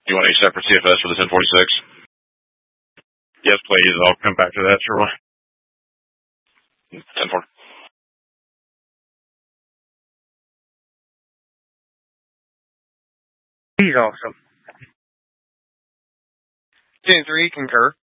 You want a separate CFS for the 1046? Yes, please. I'll come back to that shortly. 10-4. He's awesome. 10-3, concur.